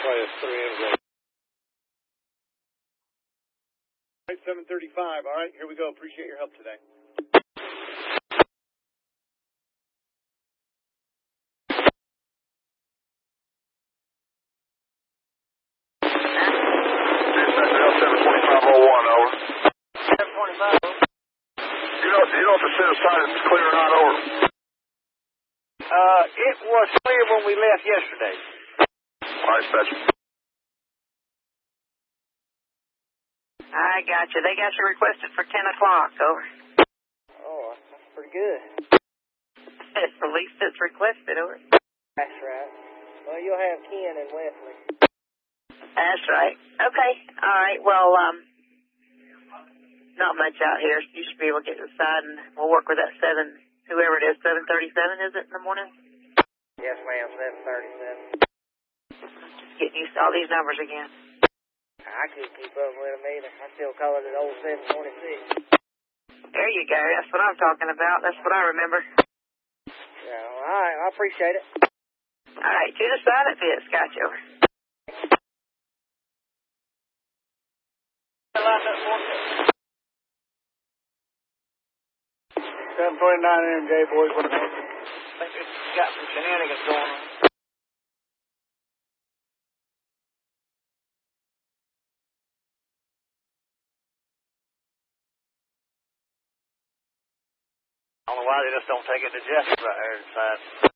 Class 3 and 735. All right, here we go. Appreciate your help today. You know if the center side is clear or not, over? It was clear when we left yesterday. All right, Special. I got you. They got you requested for 10 o'clock, over. Oh, that's pretty good. At least it's requested, over. That's right. Well, you'll have Ken and Wesley. That's right. Okay. All right. Well, not much out here. You should be able to get inside, and we'll work with that 7, whoever it is, 737, is it, in the morning? Yes, ma'am, 737. Just getting used to all these numbers again. I couldn't keep up with them either. I still call it an old 726. There you go. That's what I'm talking about. That's what I remember. Yeah, all right. I appreciate it. All right. To the side it fits. Got you, over. 729 MJ, boys. What about it? I think it's got some shenanigans going on. I don't know why they just don't take it to Jeff's right there inside.